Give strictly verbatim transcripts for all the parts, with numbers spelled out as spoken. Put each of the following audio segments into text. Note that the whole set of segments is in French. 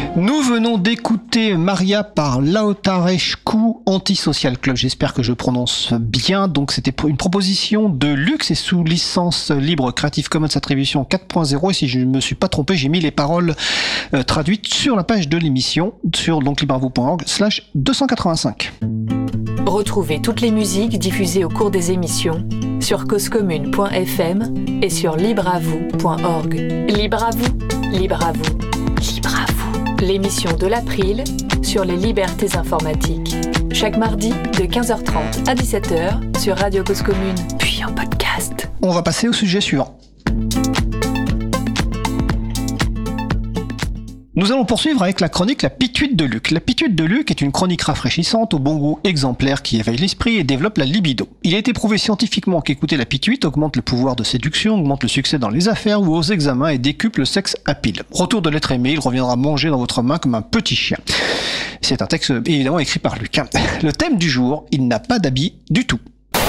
Nous venons d'écouter Maria par Lautarescu Antisocial Club. J'espère que je prononce bien. Donc c'était une proposition de luxe et sous licence libre Creative Commons Attribution quatre point zéro. Et si je ne me suis pas trompé, j'ai mis les paroles euh, traduites sur la page de l'émission sur donc libravou point org slash deux cent quatre-vingt-cinq. Retrouvez toutes les musiques diffusées au cours des émissions sur causecommune point f m et sur libravou point org. Libre à vous, libre à vous, libre à vous. L'émission de l'April sur les libertés informatiques. Chaque mardi de quinze heures trente à dix-sept heures sur Radio Cause Commune, puis en podcast. On va passer au sujet suivant. Nous allons poursuivre avec la chronique La Pituite de Luc. La Pituite de Luc est une chronique rafraîchissante au bon goût exemplaire qui éveille l'esprit et développe la libido. Il a été prouvé scientifiquement qu'écouter la pituite augmente le pouvoir de séduction, augmente le succès dans les affaires ou aux examens et décuple le sex appeal. Retour de l'être aimé, il reviendra manger dans votre main comme un petit chien. C'est un texte évidemment écrit par Luc. Le thème du jour, il n'a pas d'habit du tout.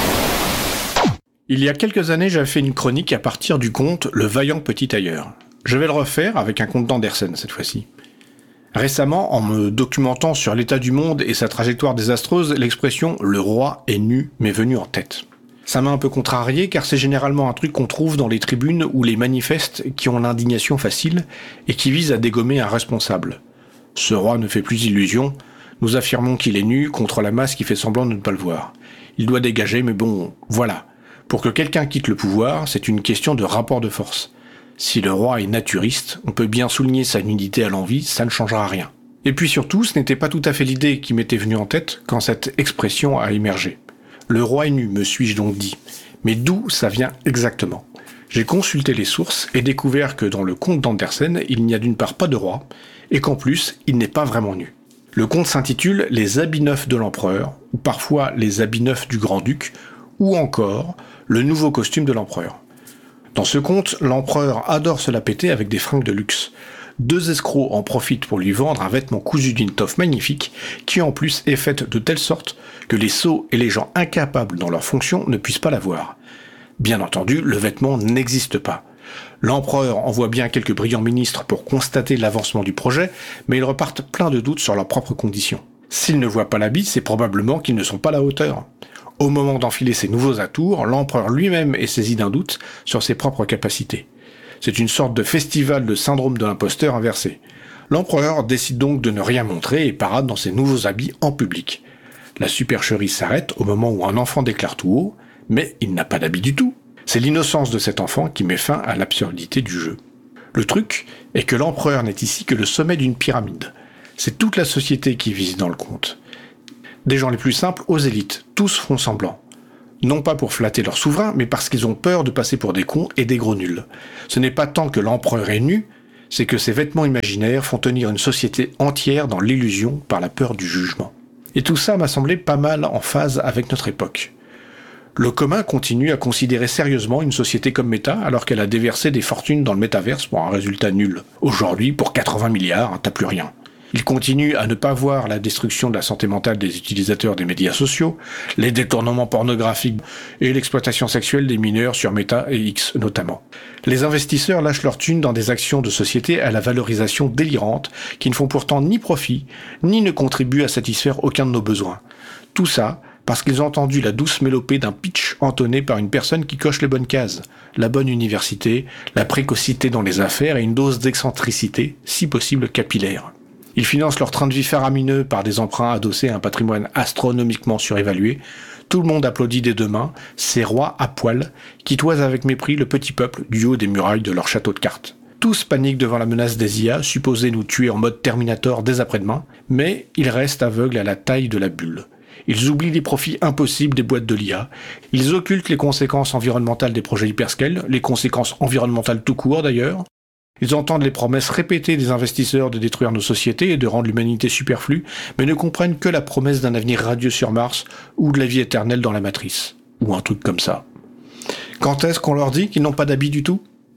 Il y a quelques années, j'avais fait une chronique à partir du conte Le Vaillant Petit Tailleur. Je vais le refaire avec un conte d'Andersen cette fois-ci. Récemment, en me documentant sur l'état du monde et sa trajectoire désastreuse, l'expression « le roi est nu » m'est venue en tête. Ça m'a un peu contrarié car c'est généralement un truc qu'on trouve dans les tribunes ou les manifestes qui ont l'indignation facile et qui visent à dégommer un responsable. Ce roi ne fait plus illusion, nous affirmons qu'il est nu contre la masse qui fait semblant de ne pas le voir. Il doit dégager, mais bon, voilà. Pour que quelqu'un quitte le pouvoir, c'est une question de rapport de force. Si le roi est naturiste, on peut bien souligner sa nudité à l'envi, ça ne changera rien. Et puis surtout, ce n'était pas tout à fait l'idée qui m'était venue en tête quand cette expression a émergé. Le roi est nu, me suis-je donc dit. Mais d'où ça vient exactement ? J'ai consulté les sources et découvert que dans le conte d'Andersen, il n'y a d'une part pas de roi, et qu'en plus, il n'est pas vraiment nu. Le conte s'intitule « Les habits neufs de l'empereur », ou parfois « Les habits neufs du grand-duc », ou encore « Le nouveau costume de l'empereur ». Dans ce conte, l'empereur adore se la péter avec des fringues de luxe. Deux escrocs en profitent pour lui vendre un vêtement cousu d'une toffe magnifique, qui en plus est faite de telle sorte que les sots et les gens incapables dans leur fonction ne puissent pas la voir. Bien entendu, le vêtement n'existe pas. L'empereur envoie bien quelques brillants ministres pour constater l'avancement du projet, mais ils repartent pleins de doutes sur leurs propres conditions. S'ils ne voient pas l'habit, c'est probablement qu'ils ne sont pas à la hauteur. Au moment d'enfiler ses nouveaux atours, l'empereur lui-même est saisi d'un doute sur ses propres capacités. C'est une sorte de festival de syndrome de l'imposteur inversé. L'empereur décide donc de ne rien montrer et parade dans ses nouveaux habits en public. La supercherie s'arrête au moment où un enfant déclare tout haut, mais il n'a pas d'habit du tout. C'est l'innocence de cet enfant qui met fin à l'absurdité du jeu. Le truc est que l'empereur n'est ici que le sommet d'une pyramide. C'est toute la société qui vise dans le conte. Des gens les plus simples aux élites, tous font semblant. Non pas pour flatter leur souverain, mais parce qu'ils ont peur de passer pour des cons et des gros nuls. Ce n'est pas tant que l'empereur est nu, c'est que ses vêtements imaginaires font tenir une société entière dans l'illusion par la peur du jugement. Et tout ça m'a semblé pas mal en phase avec notre époque. Le commun continue à considérer sérieusement une société comme méta alors qu'elle a déversé des fortunes dans le métaverse pour un résultat nul. Aujourd'hui, pour quatre-vingts milliards, t'as plus rien. Il continue à ne pas voir la destruction de la santé mentale des utilisateurs des médias sociaux, les détournements pornographiques et l'exploitation sexuelle des mineurs sur Meta et X notamment. Les investisseurs lâchent leur thune dans des actions de société à la valorisation délirante qui ne font pourtant ni profit, ni ne contribuent à satisfaire aucun de nos besoins. Tout ça parce qu'ils ont entendu la douce mélopée d'un pitch entonné par une personne qui coche les bonnes cases, la bonne université, la précocité dans les affaires et une dose d'excentricité, si possible capillaire. Ils financent leur train de vie faramineux par des emprunts adossés à un patrimoine astronomiquement surévalué. Tout le monde applaudit des deux mains, ces rois à poil, qui toisent avec mépris le petit peuple du haut des murailles de leur château de cartes. Tous paniquent devant la menace des I A, supposés nous tuer en mode Terminator dès après-demain, mais ils restent aveugles à la taille de la bulle. Ils oublient les profits impossibles des boîtes de l'I A. Ils occultent les conséquences environnementales des projets hyperscale, les conséquences environnementales tout court d'ailleurs. Ils entendent les promesses répétées des investisseurs de détruire nos sociétés et de rendre l'humanité superflue, mais ne comprennent que la promesse d'un avenir radieux sur Mars ou de la vie éternelle dans la matrice. Ou un truc comme ça. Quand est-ce qu'on leur dit qu'ils n'ont pas d'habit du tout ?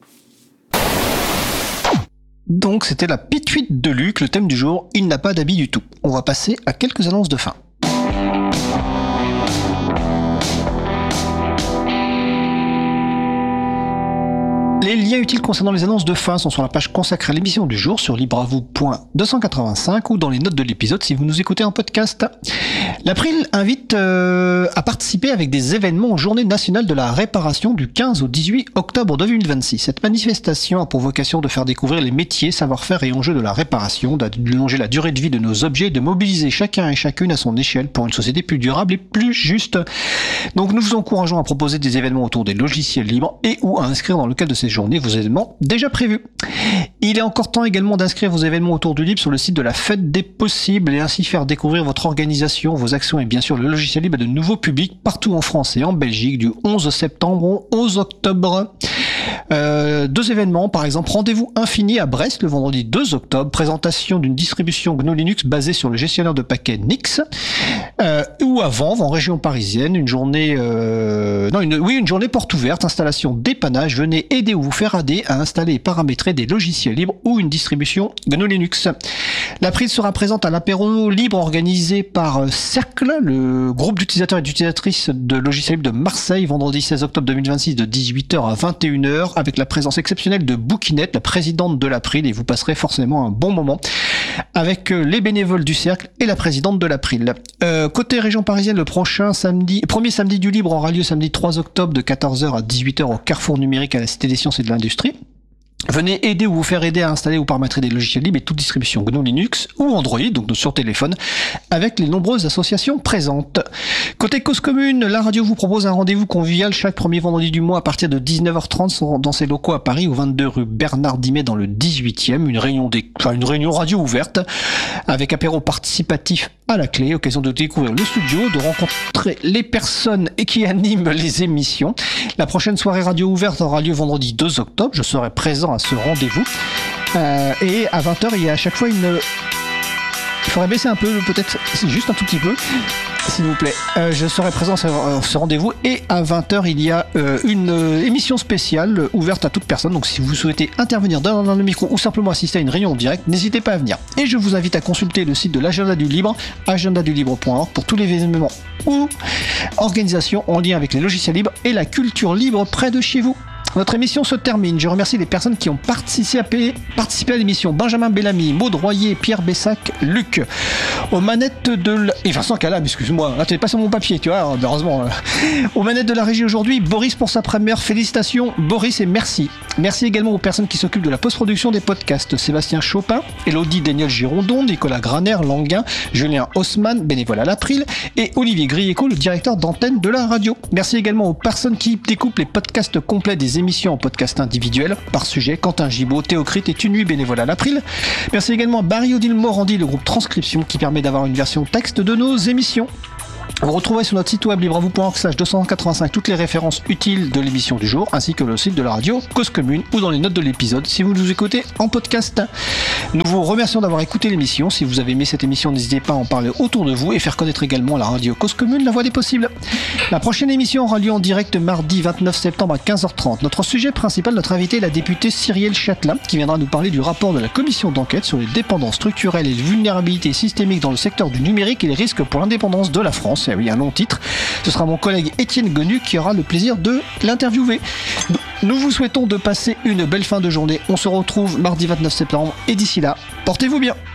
Donc c'était la pituite de Luc, le thème du jour, il n'a pas d'habit du tout. On va passer à quelques annonces de fin. Les liens utiles concernant les annonces de fin sont sur la page consacrée à l'émission du jour sur libravou point deux cent quatre-vingt-cinq ou dans les notes de l'épisode si vous nous écoutez en podcast. L'April invite euh, à participer avec des événements aux Journées nationales de la réparation du quinze au dix-huit octobre deux mille vingt-six. Cette manifestation a pour vocation de faire découvrir les métiers, savoir-faire et enjeux de la réparation, d'allonger la durée de vie de nos objets, de mobiliser chacun et chacune à son échelle pour une société plus durable et plus juste. Donc nous vous encourageons à proposer des événements autour des logiciels libres et ou à inscrire dans le cadre de ces journées vos événements déjà prévus. Il est encore temps également d'inscrire vos événements autour du libre sur le site de la Fête des Possibles et ainsi faire découvrir votre organisation, vos actions et bien sûr le logiciel libre à de nouveaux publics partout en France et en Belgique du onze septembre au onze octobre. Euh, deux événements, par exemple, rendez-vous infini à Brest le vendredi deux octobre, présentation d'une distribution G N U Linux basée sur le gestionnaire de paquets Nix, euh, ou à Vanves, en région parisienne, une journée, euh, non, une, oui, une journée porte ouverte, installation dépannage, venez aider ou vous faire aider à installer et paramétrer des logiciels libres ou une distribution G N U Linux. L'April sera présente à l'apéro libre organisé par Cercle, le groupe d'utilisateurs et d'utilisatrices de logiciels libres de Marseille, vendredi seize octobre deux mille vingt-six de dix-huit heures à vingt et une heures, avec la présence exceptionnelle de Bouquinette, la présidente de l'April, et vous passerez forcément un bon moment avec les bénévoles du Cercle et la présidente de l'April. Euh, côté région parisienne, le prochain samedi, premier samedi du libre aura lieu samedi trois octobre de quatorze heures à dix-huit heures au Carrefour numérique à la Cité des Sciences et de l'Industrie. Venez aider ou vous faire aider à installer ou paramétrer des logiciels libres et toute distribution G N U Linux ou Android, donc sur téléphone, avec les nombreuses associations présentes. Côté Cause Commune, la radio vous propose un rendez-vous convivial chaque premier vendredi du mois à partir de dix-neuf heures trente dans ses locaux à Paris, au vingt-deux rue Bernard Dimet dans le dix-huitième, une réunion des, enfin, une réunion radio ouverte, avec apéro participatif à la clé, occasion de découvrir le studio, de rencontrer les personnes qui animent les émissions. La prochaine soirée radio ouverte aura lieu vendredi deux octobre, je serai présent à ce rendez-vous. Euh, et à vingt heures, il y a à chaque fois une... Il faudrait baisser un peu, peut-être, c'est juste un tout petit peu, s'il vous plaît. Euh, je serai présent à ce rendez-vous. Et à vingt heures, il y a euh, une euh, émission spéciale euh, ouverte à toute personne. Donc si vous souhaitez intervenir dans, dans le micro ou simplement assister à une réunion en direct, n'hésitez pas à venir. Et je vous invite à consulter le site de l'Agenda du Libre, agenda du libre point org, pour tous les événements ou organisations en lien avec les logiciels libres et la culture libre près de chez vous. Notre émission se termine. Je remercie les personnes qui ont participé, participé à l'émission. Benjamin Bellamy, Maud Royer, Pierre Bessac, Luc. Aux manettes de... L... Et Vincent Calam, excuse-moi. Là, tu n'es pas sur mon papier, tu vois, heureusement. Aux manettes de la régie aujourd'hui, Boris pour sa première. Félicitations, Boris, et merci. Merci également aux personnes qui s'occupent de la post-production des podcasts. Sébastien Chopin, Elodie Daniel Girondon, Nicolas Graner, Languin, Julien Haussmann, bénévole à l'April, et Olivier Grieco, le directeur d'antenne de la radio. Merci également aux personnes qui découpent les podcasts complets des émissions en podcast individuel par sujet, Quentin Gibaud, Théocrite et Tunuy, bénévole à l'April. Merci également à Barry-Odile Morandi, le groupe Transcription, qui permet d'avoir une version texte de nos émissions. Vous retrouverez sur notre site web libravou point org slash deux cent quatre-vingt-cinq toutes les références utiles de l'émission du jour, ainsi que le site de la radio Cause Commune ou dans les notes de l'épisode si vous nous écoutez en podcast. Nous vous remercions d'avoir écouté l'émission. Si vous avez aimé cette émission, n'hésitez pas à en parler autour de vous et faire connaître également la radio Cause Commune, la voix des possibles. La prochaine émission aura lieu en direct mardi vingt-neuf septembre à quinze heures trente. Notre sujet principal, notre invité est la députée Cyrielle Châtelain, qui viendra nous parler du rapport de la commission d'enquête sur les dépendances structurelles et les vulnérabilités systémiques dans le secteur du numérique et les risques pour l'indépendance de la France. Eh oui, un long titre. Ce sera mon collègue Étienne Gonu qui aura le plaisir de l'interviewer. Nous vous souhaitons de passer une belle fin de journée. On se retrouve mardi vingt-neuf septembre et d'ici là, portez-vous bien.